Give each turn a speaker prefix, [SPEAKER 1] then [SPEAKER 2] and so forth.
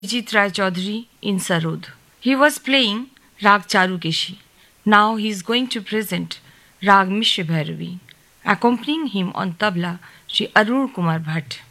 [SPEAKER 1] Vijit Rai Chaudhary in Sarod. He was playing Rag Charukeshi. Now he is going to present Rag Mishra Bhairavi. Accompanying him on tabla, Sri Arun Kumar Bhatt.